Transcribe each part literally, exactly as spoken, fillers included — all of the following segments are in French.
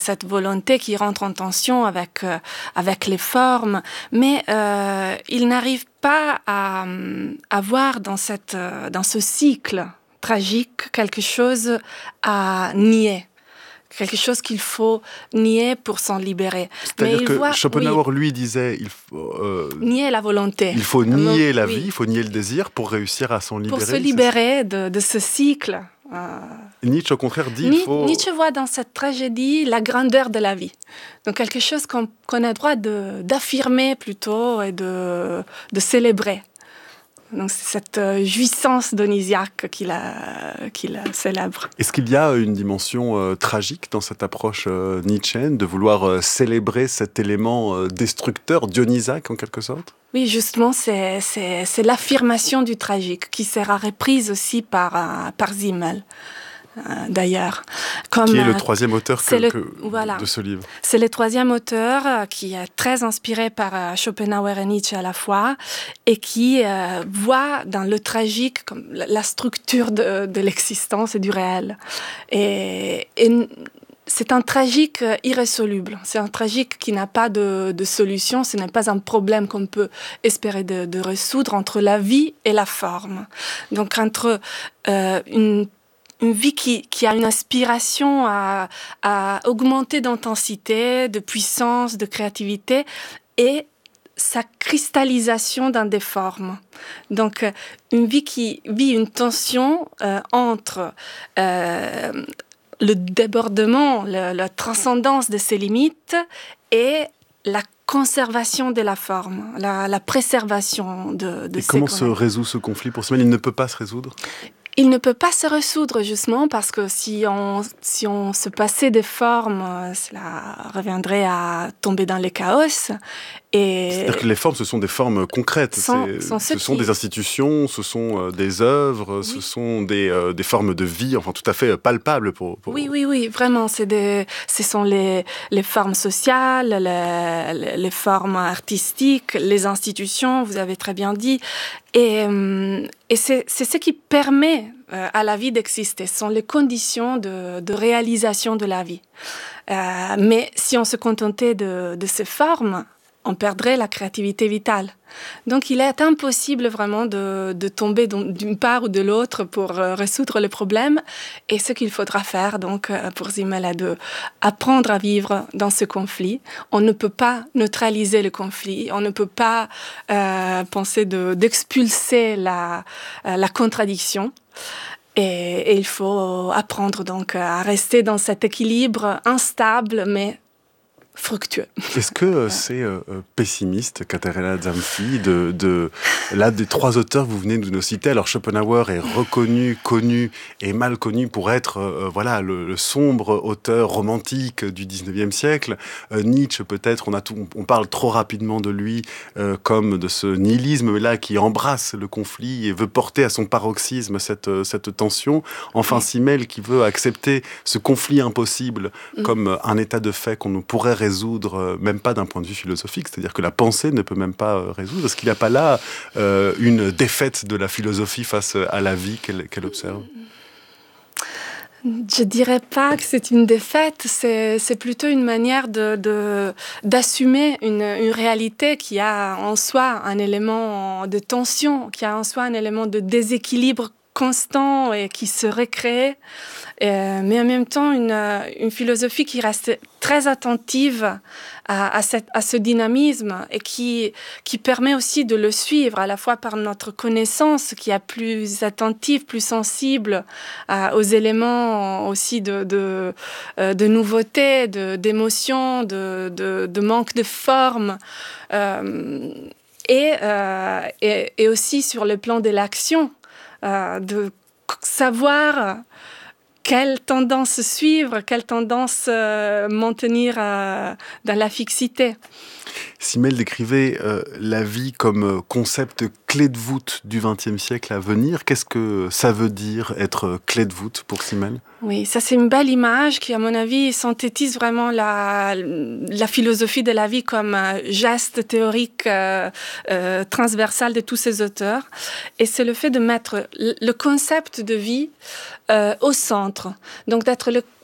cette volonté qui rentre en tension avec, euh, avec les formes, mais euh, il n'arrive pas à, à voir dans, cette, dans ce cycle tragique quelque chose à nier. Quelque chose qu'il faut nier pour s'en libérer. C'est-à-dire Mais que voit, Schopenhauer, oui, lui, disait il faut, euh, nier la volonté. Il faut nier euh, la oui. vie, il faut nier le désir pour réussir à s'en libérer. Pour se libérer de, de ce cycle. Euh, Nietzsche, au contraire, dit Ni, il faut... Nietzsche voit dans cette tragédie la grandeur de la vie. Donc quelque chose qu'on, qu'on a droit de, d'affirmer plutôt et de, de célébrer. Donc c'est cette euh, jouissance dionysiaque qu'il, a, qu'il a célèbre. Est-ce qu'il y a une dimension euh, tragique dans cette approche euh, nietzschéenne, de vouloir euh, célébrer cet élément euh, destructeur, dionysaque en quelque sorte ? Oui, justement, c'est, c'est, c'est l'affirmation du tragique qui sera reprise aussi par, euh, par Simmel. Euh, d'ailleurs. Comme, qui est le troisième auteur que, le, que voilà. de ce livre. C'est le troisième auteur euh, qui est très inspiré par euh, Schopenhauer et Nietzsche à la fois et qui euh, voit dans le tragique comme la, la structure de, de l'existence et du réel. Et, et c'est un tragique irrésoluble. C'est un tragique qui n'a pas de, de solution. Ce n'est pas un problème qu'on peut espérer de, de résoudre entre la vie et la forme. Donc entre euh, une Une vie qui, qui a une aspiration à, à augmenter d'intensité, de puissance, de créativité, et sa cristallisation dans des formes. Donc, une vie qui vit une tension euh, entre euh, le débordement, le, la transcendance de ses limites et la conservation de la forme, la, la préservation de, de et ses comment connaissances. se résout ce conflit pour Simmel ? Il ne peut pas se résoudre ? Il ne peut pas se résoudre justement parce que si on, si on se passait des formes, cela reviendrait à tomber dans le chaos. Et c'est-à-dire que les formes, ce sont des formes concrètes. Sont, c'est, sont ce qui... sont des institutions, ce sont euh, des œuvres, oui. ce sont des, euh, des formes de vie, enfin tout à fait palpables. Pour, pour... Oui, oui, oui, vraiment. C'est des, ce sont les, les formes sociales, les, les formes artistiques, les institutions, vous avez très bien dit. Et, et c'est, c'est ce qui permet à la vie d'exister. Ce sont les conditions de, de réalisation de la vie. Euh, mais si on se contentait de, de ces formes, on perdrait la créativité vitale. Donc il est impossible vraiment de, de tomber d'une part ou de l'autre pour euh, résoudre le problème. Et ce qu'il faudra faire donc, euh, pour Simmel est d'apprendre à vivre dans ce conflit. On ne peut pas neutraliser le conflit, on ne peut pas euh, penser de, d'expulser la, euh, la contradiction. Et, et il faut apprendre donc à rester dans cet équilibre instable mais fructueux. Est-ce que euh, c'est euh, pessimiste, Katerina Zamfi, de, de là des trois auteurs que vous venez de nous citer? Alors Schopenhauer est reconnu, connu et mal connu pour être euh, voilà le, le sombre auteur romantique du dix-neuvième siècle. Euh, Nietzsche peut-être, on a tout, on parle trop rapidement de lui euh, comme de ce nihilisme là qui embrasse le conflit et veut porter à son paroxysme cette cette tension. Enfin oui. Simmel qui veut accepter ce conflit impossible mmh. comme un état de fait qu'on ne pourrait résoudre, même pas d'un point de vue philosophique, c'est-à-dire que la pensée ne peut même pas résoudre. Est-ce qu'il n'y a pas là euh, une défaite de la philosophie face à la vie qu'elle, qu'elle observe ? Je dirais pas que c'est une défaite, c'est, c'est plutôt une manière de, de, d'assumer une, une réalité qui a en soi un élément de tension, qui a en soi un élément de déséquilibre constant et qui se recrée, euh, mais en même temps une, une philosophie qui reste très attentive à, à, cette, à ce dynamisme et qui, qui permet aussi de le suivre à la fois par notre connaissance qui est plus attentive, plus sensible à, aux éléments aussi de, de, de nouveauté, de, d'émotion, de, de, de manque de forme. Euh, et, euh, et, et aussi sur le plan de l'action. Euh, de savoir quelle tendance suivre, quelle tendance euh, maintenir euh, dans la fixité. Simmel décrivait euh, la vie comme concept clé de voûte du vingtième siècle à venir. Qu'est-ce que ça veut dire être clé de voûte pour Simmel ? Oui, ça c'est une belle image qui, à mon avis, synthétise vraiment la, la philosophie de la vie comme un geste théorique euh, euh, transversal de tous ces auteurs. Et c'est le fait de mettre le concept de vie euh, au centre. Donc d'être le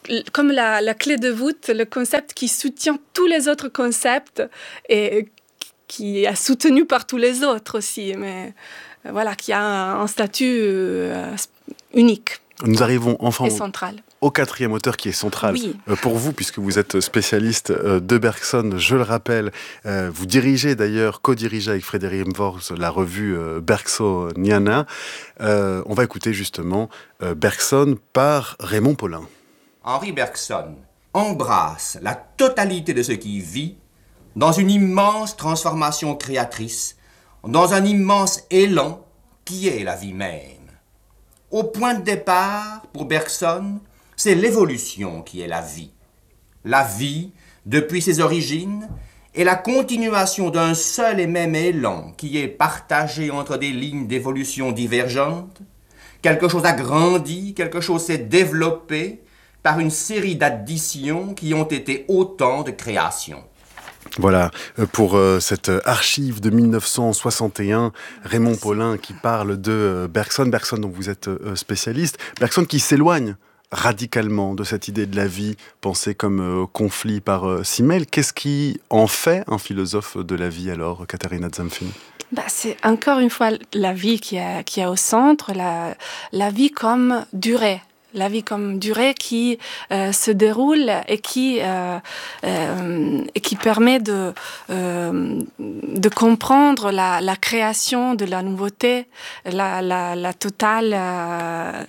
comme la, la clé de voûte, le concept qui soutient tous les autres concepts et qui est soutenu par tous les autres aussi, mais euh, voilà, qui a un, un statut euh, unique. Nous arrivons enfin et central. au quatrième auteur qui est central oui. euh, pour vous, puisque vous êtes spécialiste euh, de Bergson, je le rappelle. Euh, vous dirigez d'ailleurs, co-dirigez avec Frédéric Imvoorst la revue euh, Bergsoniana. Euh, on va écouter justement euh, Bergson par Raymond Paulin. Henri Bergson embrasse la totalité de ce qui vit dans une immense transformation créatrice, dans un immense élan qui est la vie même. Au point de départ, pour Bergson, c'est l'évolution qui est la vie. La vie, depuis ses origines, est la continuation d'un seul et même élan qui est partagé entre des lignes d'évolution divergentes. Quelque chose a grandi, quelque chose s'est développé par une série d'additions qui ont été autant de créations. Voilà, pour euh, cette archive de mille neuf cent soixante et un, Raymond Paulin qui parle de euh, Bergson, Bergson dont vous êtes euh, spécialiste, Bergson qui s'éloigne radicalement de cette idée de la vie pensée comme euh, conflit par euh, Simmel. Qu'est-ce qui en fait un philosophe de la vie alors, Katharina Zamfini ? Bah, c'est encore une fois la vie qui est, qui est au centre, la, la vie comme durée. La vie comme durée qui euh, se déroule et qui, euh, euh, et qui permet de, euh, de comprendre la, la création de la nouveauté, la, la, la totale euh,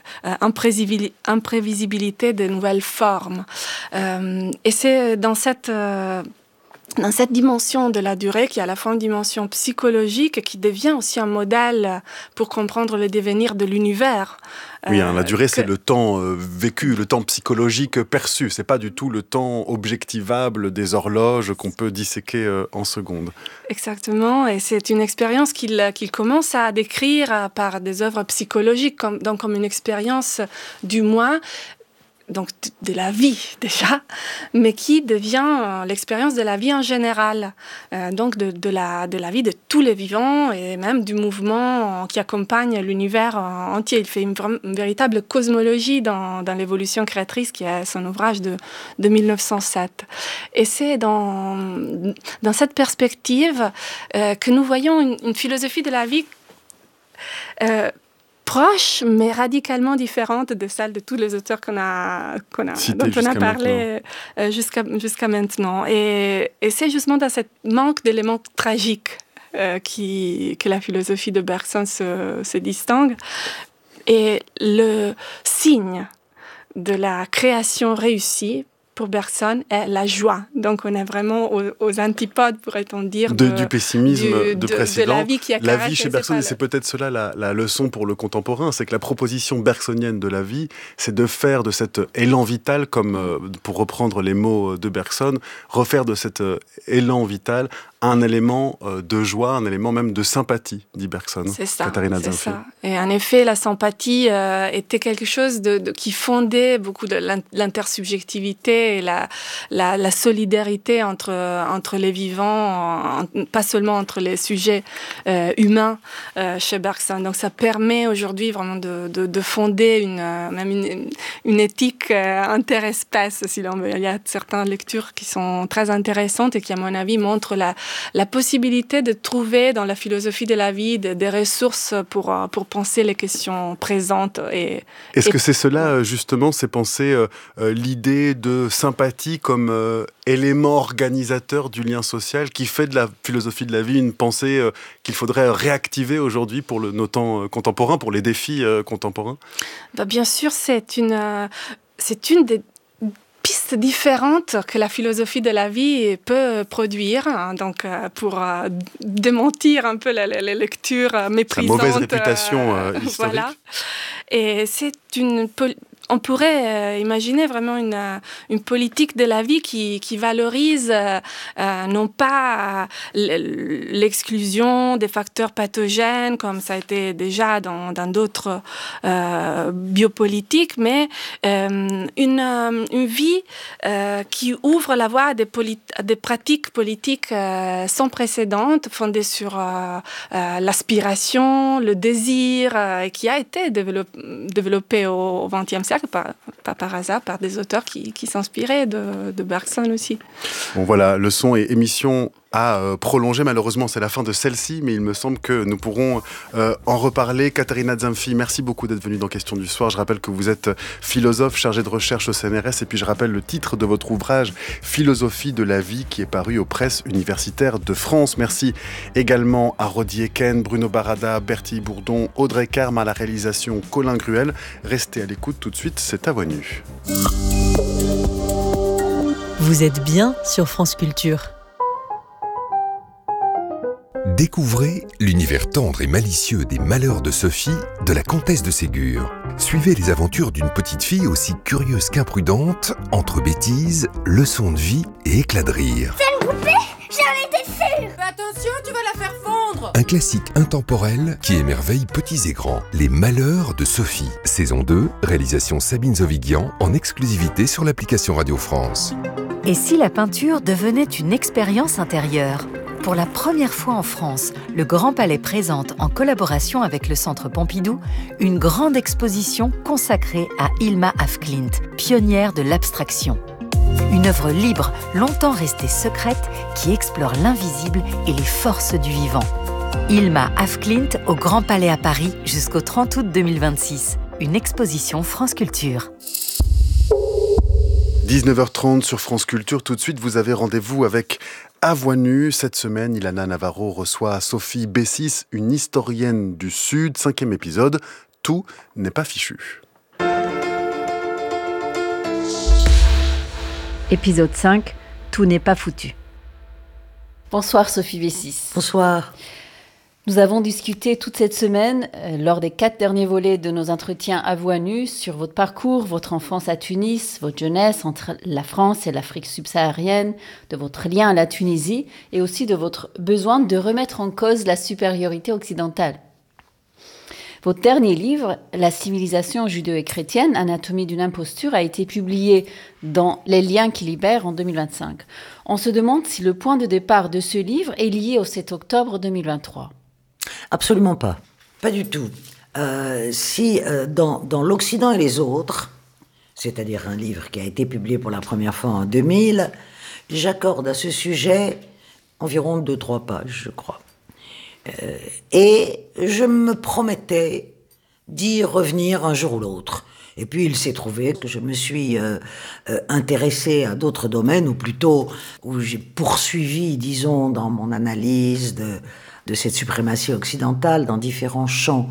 imprévisibilité des nouvelles formes. Euh, et c'est dans cette... Euh, Dans cette dimension de la durée, qui est à la fois une dimension psychologique et qui devient aussi un modèle pour comprendre le devenir de l'univers. Oui, hein, la durée, euh, c'est que... le temps euh, vécu, le temps psychologique perçu. C'est pas du tout le temps objectivable des horloges qu'on peut disséquer euh, en secondes. Exactement, et c'est une expérience qu'il, qu'il commence à décrire par des œuvres psychologiques, comme, donc comme une expérience du moi, donc de la vie déjà, mais qui devient l'expérience de la vie en général, euh, donc de, de, la, de la vie de tous les vivants et même du mouvement qui accompagne l'univers entier. Il fait une, une véritable cosmologie dans, dans l'évolution créatrice, qui est son ouvrage de, de mille neuf cent sept. Et c'est dans, dans cette perspective euh, que nous voyons une, une philosophie de la vie euh, proche, mais radicalement différente de celle de tous les auteurs qu'on a, qu'on a, dont on a parlé euh, jusqu'à, jusqu'à maintenant. Et, et c'est justement dans ce manque d'éléments tragiques euh, qui, que la philosophie de Bergson se, se distingue. Et le signe de la création réussie, pour Bergson, est la joie. Donc on est vraiment aux, aux antipodes, pourrait-on dire, de, de, du pessimisme du, de, de précédent. De la vie qui est la vie chez Bergson, et c'est peut-être cela la, la leçon pour le contemporain, c'est que la proposition bergsonienne de la vie, c'est de faire de cet élan vital, comme euh, pour reprendre les mots de Bergson, refaire de cet euh, élan vital un élément euh, de joie, un élément même de sympathie, dit Bergson. C'est ça, Katharina c'est Zamfini. ça. Et en effet, la sympathie euh, était quelque chose de, de, qui fondait beaucoup de l'intersubjectivité et la, la, la solidarité entre, entre les vivants, en, pas seulement entre les sujets euh, humains euh, chez Bergson. Donc ça permet aujourd'hui vraiment de, de, de fonder une, même une, une éthique euh, interespèce, si l'on veut. Il y a certaines lectures qui sont très intéressantes et qui, à mon avis, montrent la la possibilité de trouver dans la philosophie de la vie des, des ressources pour, pour penser les questions présentes. Et, Est-ce et... que c'est cela, justement, c'est penser euh, euh, l'idée de sympathie comme euh, élément organisateur du lien social qui fait de la philosophie de la vie une pensée euh, qu'il faudrait réactiver aujourd'hui pour le, nos temps euh, contemporains, pour les défis euh, contemporains ? Bah, bien sûr, c'est une, euh, c'est une des pistes différentes que la philosophie de la vie peut produire, hein, donc euh, pour euh, démentir un peu les, les lectures méprisantes. Sa mauvaise réputation euh, historique. Voilà. Et c'est une... On pourrait euh, imaginer vraiment une, euh, une politique de la vie qui, qui valorise euh, euh, non pas euh, l'exclusion des facteurs pathogènes, comme ça a été déjà dans, dans d'autres euh, biopolitiques, mais euh, une, euh, une vie euh, qui ouvre la voie à des, polit- à des pratiques politiques euh, sans précédent, fondées sur euh, euh, l'aspiration, le désir, euh, qui a été développé, développé au vingtième siècle, découvert, pas, pas par hasard, par des auteurs qui, qui s'inspiraient de, de Bergson aussi. Bon voilà, le son et émission à euh, prolonger. Malheureusement, c'est la fin de celle-ci, mais il me semble que nous pourrons euh, en reparler. Katharina Zamfi, merci beaucoup d'être venue dans Question du Soir. Je rappelle que vous êtes philosophe chargée de recherche au C N R S, et puis je rappelle le titre de votre ouvrage, Philosophie de la vie, qui est paru aux presses universitaires de France. Merci également à Rodi Eken, Bruno Barada, Bertille Bourdon, Audrey Carme à la réalisation, Colin Gruel. Restez à l'écoute tout de suite, c'est à voix nue. Vous êtes bien sur France Culture. Découvrez l'univers tendre et malicieux des malheurs de Sophie de la comtesse de Ségur. Suivez les aventures d'une petite fille aussi curieuse qu'imprudente, entre bêtises, leçons de vie et éclats de rire. C'est une poupée ? J'en étais sûre ! Fais attention, tu vas la faire fondre ! Un classique intemporel qui émerveille petits et grands. Les malheurs de Sophie. Saison deux, réalisation Sabine Zovigian, en exclusivité sur l'application Radio France. Et si la peinture devenait une expérience intérieure ? Pour la première fois en France, le Grand Palais présente, en collaboration avec le Centre Pompidou, une grande exposition consacrée à Hilma af Klint, pionnière de l'abstraction. Une œuvre libre, longtemps restée secrète, qui explore l'invisible et les forces du vivant. Hilma af Klint au Grand Palais à Paris jusqu'au trente août deux mille vingt-six. Une exposition France Culture. dix-neuf heures trente sur France Culture. Tout de suite, vous avez rendez-vous avec À Voix nue. Cette semaine, Ilana Navarro reçoit Sophie Bessis, une historienne du Sud. Cinquième épisode, Tout n'est pas fichu. Épisode cinq, Tout n'est pas foutu. Bonsoir Sophie Bessis. Bonsoir. Nous avons discuté toute cette semaine, euh, lors des quatre derniers volets de nos entretiens à voix nue, sur votre parcours, votre enfance à Tunis, votre jeunesse entre la France et l'Afrique subsaharienne, de votre lien à la Tunisie et aussi de votre besoin de remettre en cause la supériorité occidentale. Votre dernier livre, La civilisation judéo-chrétienne, Anatomie d'une imposture, a été publié dans Les liens qui libèrent en deux mille vingt-cinq. On se demande si le point de départ de ce livre est lié au sept octobre deux mille vingt-trois. Absolument pas. Pas du tout. Euh, si euh, dans, dans L'Occident et les autres, c'est-à-dire un livre qui a été publié pour la première fois en deux mille, j'accorde à ce sujet environ deux trois pages, je crois. Euh, et je me promettais d'y revenir un jour ou l'autre. Et puis il s'est trouvé que je me suis euh, euh, intéressée à d'autres domaines, ou plutôt où j'ai poursuivi, disons, dans mon analyse de, de cette suprématie occidentale dans différents champs.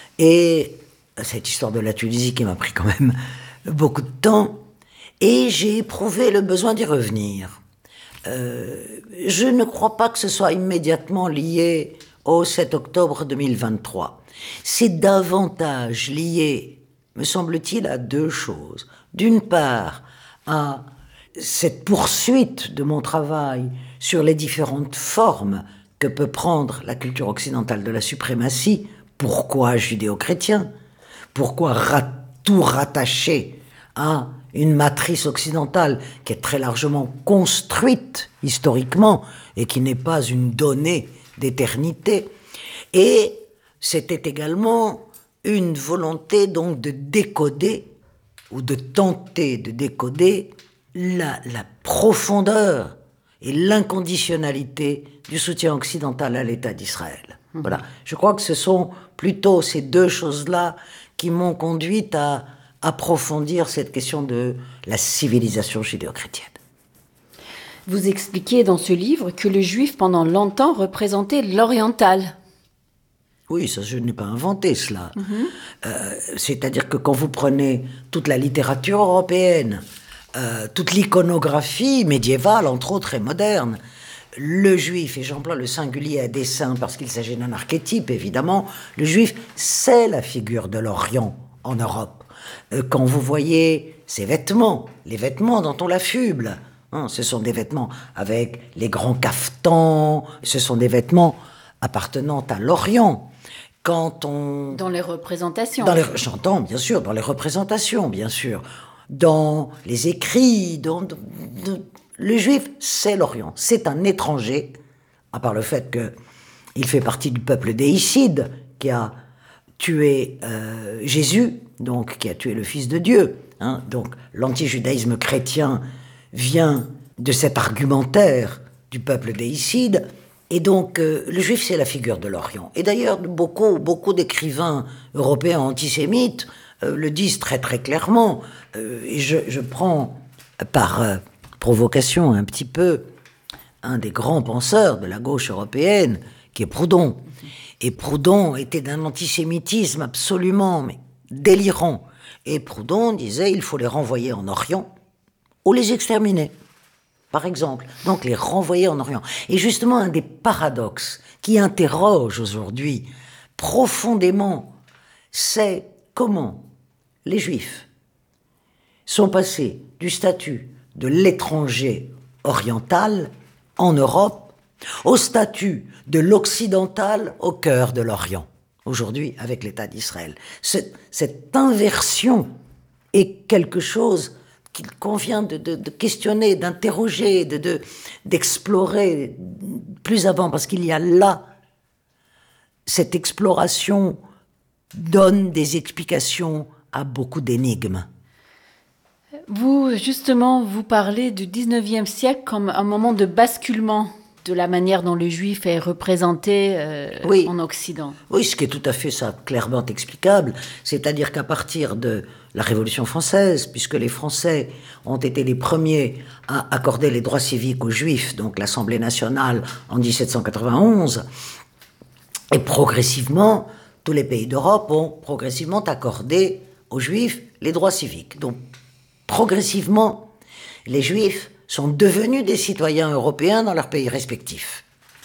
Et cette histoire de la Tunisie qui m'a pris quand même beaucoup de temps, et j'ai éprouvé le besoin d'y revenir. Euh, je ne crois pas que ce soit immédiatement lié au sept octobre deux mille vingt-trois. C'est davantage lié, me semble-t-il, à deux choses. D'une part, à cette poursuite de mon travail sur les différentes formes que peut prendre la culture occidentale de la suprématie. Pourquoi judéo-chrétien ? Pourquoi ra- tout rattacher à une matrice occidentale qui est très largement construite historiquement et qui n'est pas une donnée d'éternité. Et c'était également une volonté donc de décoder ou de tenter de décoder la, la profondeur et l'inconditionnalité du soutien occidental à l'État d'Israël. Mmh. Voilà. Je crois que ce sont plutôt ces deux choses-là qui m'ont conduite à approfondir cette question de la civilisation judéo-chrétienne. Vous expliquez dans ce livre que le juif, pendant longtemps, représentait l'oriental. Oui, ça, je n'ai pas inventé cela. Mm-hmm. Euh, c'est-à-dire que quand vous prenez toute la littérature européenne, euh, toute l'iconographie médiévale, entre autres, et moderne, le juif, et j'emploie le singulier à dessein parce qu'il s'agit d'un archétype, évidemment, le juif, c'est la figure de l'Orient en Europe. Euh, quand vous voyez ses vêtements, les vêtements dont on l'affuble, hein, ce sont des vêtements avec les grands cafetans, ce sont des vêtements appartenant à l'Orient. Quand on... Dans les représentations. Dans les... J'entends, bien sûr, dans les représentations, bien sûr. Dans les écrits, dans... dans... Le juif, c'est l'Orient. C'est un étranger, à part le fait qu'il fait partie du peuple déicide, qui a tué euh, Jésus, donc qui a tué le Fils de Dieu. Hein. Donc l'antijudaïsme chrétien vient de cet argumentaire du peuple déicide. Et donc, euh, le juif, c'est la figure de l'Orient. Et d'ailleurs, beaucoup, beaucoup d'écrivains européens antisémites euh, le disent très très clairement. Euh, et je, je prends par euh, provocation un petit peu un des grands penseurs de la gauche européenne, qui est Proudhon. Et Proudhon était d'un antisémitisme absolument mais délirant. Et Proudhon disait, il faut les renvoyer en Orient ou les exterminer. Par exemple, donc les renvoyer en Orient. Et justement, un des paradoxes qui interroge aujourd'hui profondément, c'est comment les Juifs sont passés du statut de l'étranger oriental en Europe au statut de l'occidental au cœur de l'Orient, aujourd'hui avec l'État d'Israël. Cette, cette inversion est quelque chose qu'il convient de, de, de questionner, d'interroger, de, de, d'explorer plus avant, parce qu'il y a là, cette exploration donne des explications à beaucoup d'énigmes. Vous, justement, vous parlez du dix-neuvième siècle comme un moment de basculement de la manière dont le juif est représenté euh, oui. en Occident. Oui, ce qui est tout à fait ça, clairement explicable. C'est-à-dire qu'à partir de la Révolution française, puisque les Français ont été les premiers à accorder les droits civiques aux Juifs, donc l'Assemblée nationale en dix-sept cent quatre-vingt-onze, et progressivement, tous les pays d'Europe ont progressivement accordé aux Juifs les droits civiques. Donc, progressivement, les Juifs sont devenus des citoyens européens dans leurs pays respectifs.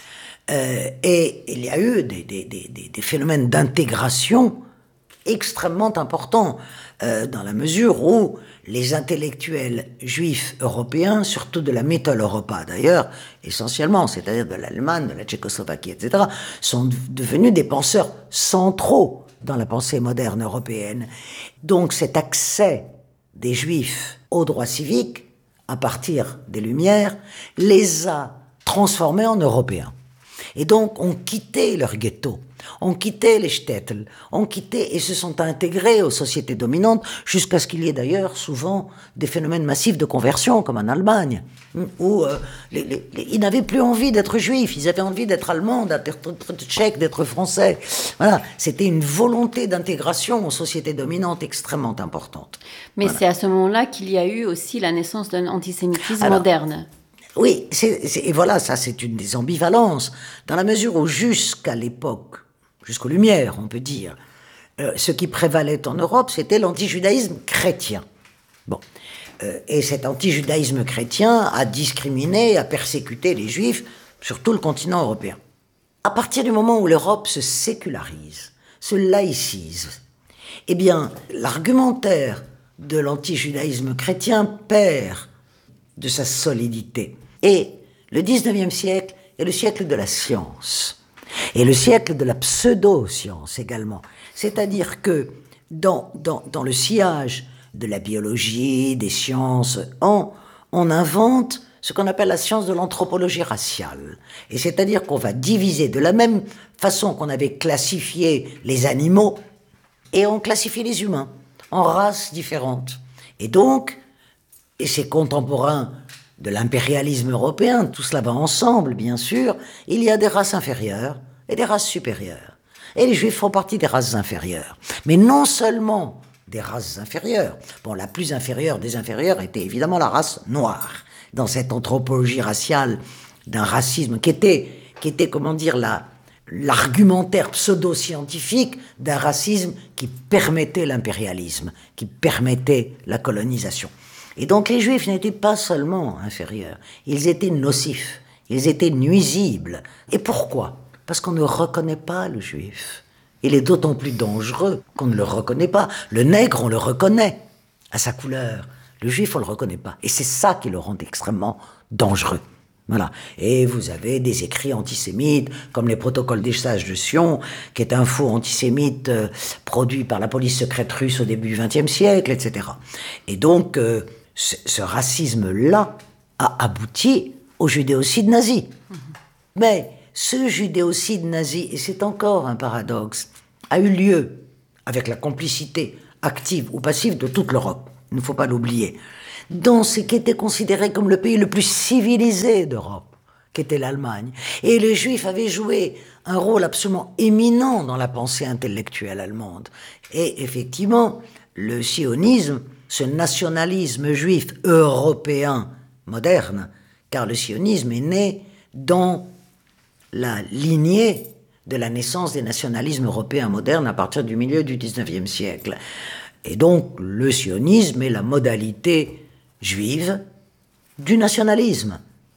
Euh, et il y a eu des, des, des, des phénomènes d'intégration extrêmement importants, euh, dans la mesure où les intellectuels juifs européens, surtout de la Mitteleuropa d'ailleurs, essentiellement, c'est-à-dire de l'Allemagne, de la Tchécoslovaquie, et cetera, sont devenus des penseurs centraux dans la pensée moderne européenne. Donc cet accès des Juifs aux droits civiques, à partir des Lumières, les a transformés en Européens. Et donc, ont quitté leur ghetto, ont quitté les shtetl, ont quitté et se sont intégrés aux sociétés dominantes, jusqu'à ce qu'il y ait d'ailleurs souvent des phénomènes massifs de conversion, comme en Allemagne, où euh, les, les, les, ils n'avaient plus envie d'être juifs, ils avaient envie d'être allemands, d'être tchèques, d'être français. Voilà, c'était une volonté d'intégration aux sociétés dominantes extrêmement importante. Mais voilà. C'est à ce moment-là qu'il y a eu aussi la naissance d'un antisémitisme Alors, moderne. Oui, c'est, c'est, et voilà, ça c'est une des ambivalences, dans la mesure où jusqu'à l'époque, jusqu'aux Lumières, on peut dire, euh, ce qui prévalait en Europe, c'était l'antijudaïsme chrétien. Bon, euh, et cet antijudaïsme chrétien a discriminé, a persécuté les Juifs sur tout le continent européen. À partir du moment où l'Europe se sécularise, se laïcise, eh bien, l'argumentaire de l'antijudaïsme chrétien perd de sa solidité. Et le dix-neuvième siècle est le siècle de la science, et le siècle de la pseudo-science également. C'est-à-dire que dans, dans, dans le sillage de la biologie, des sciences, on, on invente ce qu'on appelle la science de l'anthropologie raciale. Et c'est-à-dire qu'on va diviser de la même façon qu'on avait classifié les animaux, et on classifie les humains en races différentes. Et donc, et ses contemporains de l'impérialisme européen, tout cela va ensemble, bien sûr, il y a des races inférieures et des races supérieures. Et les Juifs font partie des races inférieures. Mais non seulement des races inférieures. Bon, la plus inférieure des inférieures était évidemment la race noire, dans cette anthropologie raciale d'un racisme qui était, qui était comment dire, la, l'argumentaire pseudo-scientifique d'un racisme qui permettait l'impérialisme, qui permettait la colonisation. Et donc les Juifs n'étaient pas seulement inférieurs, ils étaient nocifs, ils étaient nuisibles. Et pourquoi ? Parce qu'on ne reconnaît pas le Juif. Il est d'autant plus dangereux qu'on ne le reconnaît pas. Le nègre, on le reconnaît à sa couleur. Le Juif, on ne le reconnaît pas. Et c'est ça qui le rend extrêmement dangereux. Voilà. Et vous avez des écrits antisémites, comme les protocoles des sages de Sion, qui est un faux antisémite euh, produit par la police secrète russe au début du vingtième siècle, et cetera. Et donc, euh, ce, ce racisme-là a abouti au judéocide nazi. Mmh. Mais ce judéocide nazi, et c'est encore un paradoxe, a eu lieu avec la complicité active ou passive de toute l'Europe, il ne faut pas l'oublier, dans ce qui était considéré comme le pays le plus civilisé d'Europe, qu'était l'Allemagne. Et les Juifs avaient joué un rôle absolument éminent dans la pensée intellectuelle allemande. Et effectivement, le sionisme, ce nationalisme juif européen moderne, car le sionisme est né dans la lignée de la naissance des nationalismes européens modernes à partir du milieu du dix-neuvième siècle. Et donc, le sionisme est la modalité juive du nationalisme.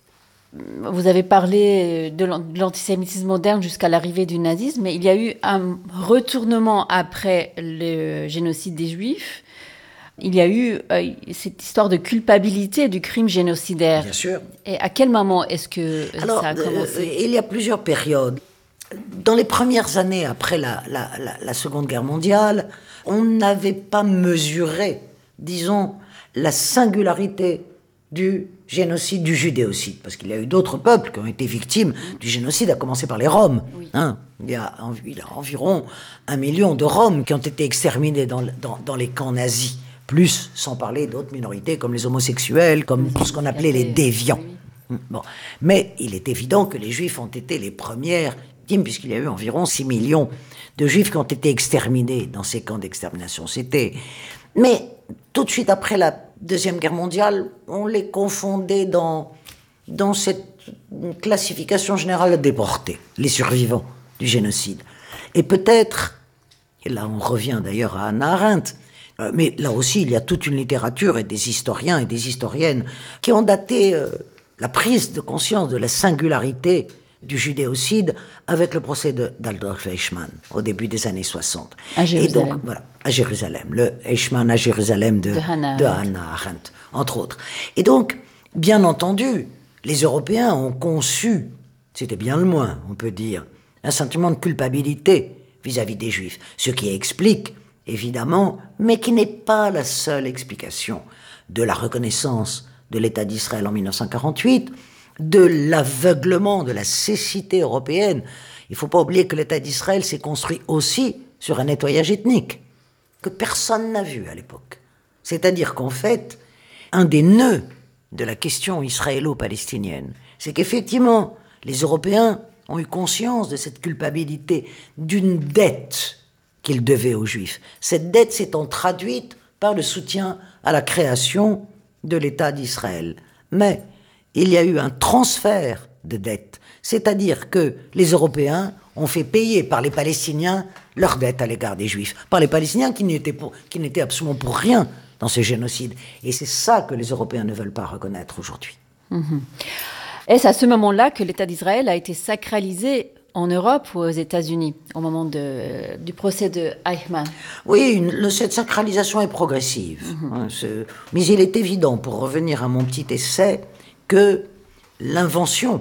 Vous avez parlé de l'antisémitisme moderne jusqu'à l'arrivée du nazisme, mais il y a eu un retournement après le génocide des Juifs. Il y a eu euh, cette histoire de culpabilité du crime génocidaire. Bien sûr. Et à quel moment est-ce que Alors, ça a commencé ? euh, Il y a plusieurs périodes. Dans les premières années après la, la, la, la Seconde Guerre mondiale, on n'avait pas mesuré, disons, la singularité du génocide, du judéocide, parce qu'il y a eu d'autres peuples qui ont été victimes du génocide, à commencer par les Roms. Oui. Hein, il, y a, il y a environ un million de Roms qui ont été exterminés dans, dans, dans les camps nazis, plus sans parler d'autres minorités comme les homosexuels, comme tout ce qu'on appelait les déviants. Oui. Bon. Mais il est évident que les Juifs ont été les premières victimes, puisqu'il y a eu environ six millions de Juifs qui ont été exterminés dans ces camps d'extermination. C'était... Mais tout de suite après la Deuxième Guerre mondiale, on les confondait dans, dans cette classification générale de déportés, les survivants du génocide. Et peut-être, et là on revient d'ailleurs à Hannah Arendt, euh, mais là aussi il y a toute une littérature et des historiens et des historiennes qui ont daté euh, la prise de conscience de la singularité du judéocide avec le procès de, d'Adolf Eichmann au début des années soixante. À Jérusalem. Et donc, voilà, à Jérusalem. Le Eichmann à Jérusalem de, de, Hannah, de Hannah Arendt, entre autres. Et donc, bien entendu, les Européens ont conçu, c'était bien le moins, on peut dire, un sentiment de culpabilité vis-à-vis des Juifs. Ce qui explique, évidemment, mais qui n'est pas la seule explication de la reconnaissance de l'État d'Israël en mille neuf cent quarante-huit, de l'aveuglement, de la cécité européenne. Il ne faut pas oublier que l'État d'Israël s'est construit aussi sur un nettoyage ethnique que personne n'a vu à l'époque. C'est-à-dire qu'en fait, un des nœuds de la question israélo-palestinienne, c'est qu'effectivement, les Européens ont eu conscience de cette culpabilité, d'une dette qu'ils devaient aux Juifs. Cette dette s'étant traduite par le soutien à la création de l'État d'Israël. Mais il y a eu un transfert de dette, c'est-à-dire que les Européens ont fait payer par les Palestiniens leur dette à l'égard des Juifs, par les Palestiniens qui n'étaient, pour, qui n'étaient absolument pour rien dans ce génocide. Et c'est ça que les Européens ne veulent pas reconnaître aujourd'hui. Mmh. Est-ce à ce moment-là que l'État d'Israël a été sacralisé en Europe ou aux États-Unis, au moment de, du procès de Eichmann? Oui, une, cette sacralisation est progressive. Mmh. Hein, c'est, mais il est évident, pour revenir à mon petit essai, que l'invention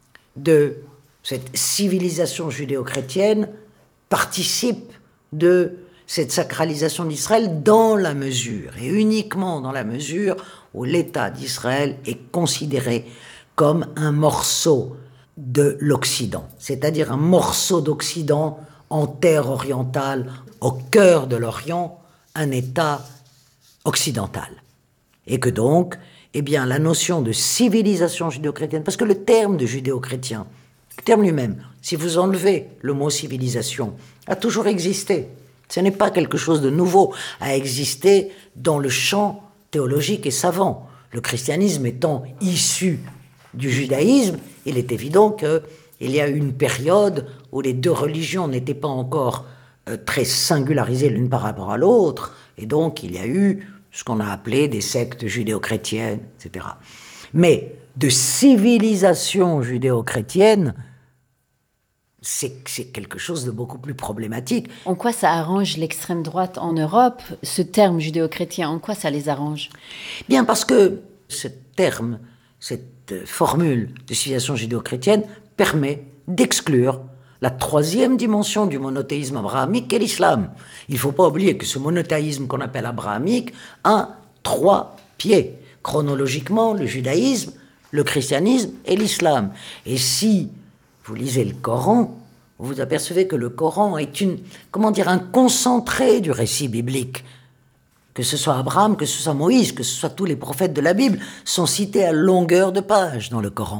de cette civilisation judéo-chrétienne participe de cette sacralisation d'Israël dans la mesure, et uniquement dans la mesure où l'État d'Israël est considéré comme un morceau de l'Occident, c'est-à-dire un morceau d'Occident en terre orientale, au cœur de l'Orient, un État occidental. Et que donc, eh bien, la notion de civilisation judéo-chrétienne, parce que le terme de judéo-chrétien, le terme lui-même, si vous enlevez le mot civilisation, a toujours existé. Ce n'est pas quelque chose de nouveau, a existé dans le champ théologique et savant. Le christianisme étant issu du judaïsme, il est évident qu'il y a eu une période où les deux religions n'étaient pas encore euh, très singularisées l'une par rapport à l'autre, et donc il y a eu ce qu'on a appelé des sectes judéo-chrétiennes, et cetera. Mais de civilisation judéo-chrétienne, c'est, c'est quelque chose de beaucoup plus problématique. En quoi ça arrange l'extrême droite en Europe, ce terme judéo-chrétien, en quoi ça les arrange? Bien, parce que ce terme, cette formule de civilisation judéo-chrétienne permet d'exclure la troisième dimension du monothéisme abrahamique qu'est l'islam. Il ne faut pas oublier que ce monothéisme qu'on appelle abrahamique a trois pieds. Chronologiquement, le judaïsme, le christianisme et l'islam. Et si vous lisez le Coran, vous apercevez que le Coran est une, comment dire, un concentré du récit biblique. Que ce soit Abraham, que ce soit Moïse, que ce soit tous les prophètes de la Bible, sont cités à longueur de page dans le Coran.